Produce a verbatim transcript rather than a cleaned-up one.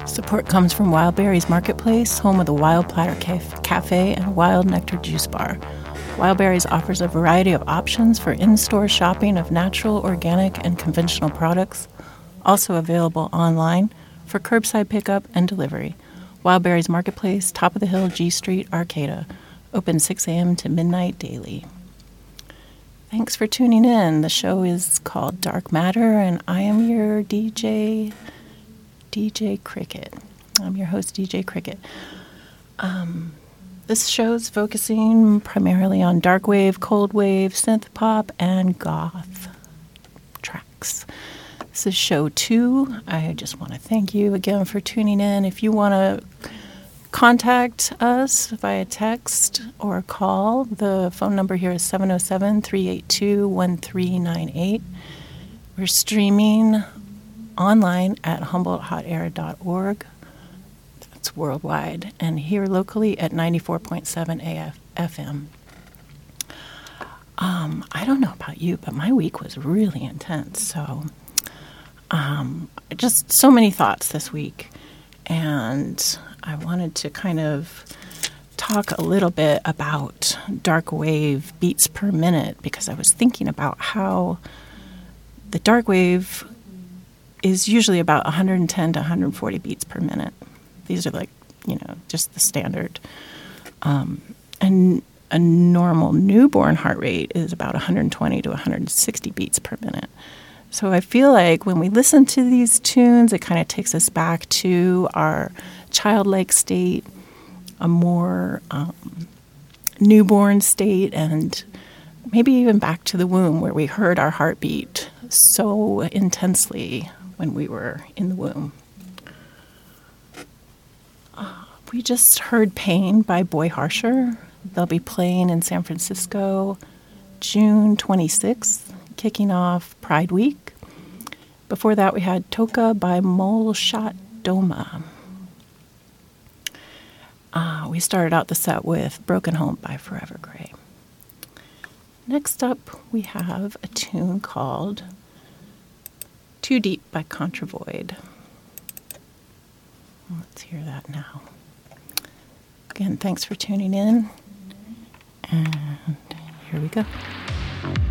Support comes from Wild Berries Marketplace, home of the Wild Platter Caf- Cafe and Wild Nectar Juice Bar. Wild Berries offers a variety of options for in-store shopping of natural, organic, and conventional products, also available online for curbside pickup and delivery. Wild Berries Marketplace, top of the hill, G Street, Arcata. Open six a.m. to midnight daily. Thanks for tuning in. The show is called Dark Matter, and I am your D J, D J Cricket. I'm your host, D J Cricket. Um, this show's focusing primarily on dark wave, cold wave, synth pop, and goth tracks. This is show two. I just want to thank you again for tuning in. If you want to contact us via text or call, the phone number here is seven oh seven, three eight two, one three nine eight. We're streaming online at humboldt hot air dot org. That's worldwide. And here locally at ninety-four point seven A F F M. Um, I don't know about you, but my week was really intense. So um, just so many thoughts this week. And I wanted to kind of talk a little bit about dark wave beats per minute, because I was thinking about how the dark wave is usually about one hundred ten to one hundred forty beats per minute. These are like, you know, just the standard. Um, and a normal newborn heart rate is about one hundred twenty to one hundred sixty beats per minute. So I feel like when we listen to these tunes, it kind of takes us back to our childlike state, a more um, newborn state, and maybe even back to the womb where we heard our heartbeat so intensely when we were in the womb. Uh, we just heard Pain by Boy Harsher. They'll be playing in San Francisco June twenty-sixth, kicking off Pride Week. Before that, we had Toka by Mole Shot Doma. Uh, we started out the set with Broken Home by Forever Grey. Next up, we have a tune called Too Deep by Contravoid. Let's hear that now. Again, thanks for tuning in, and here we go.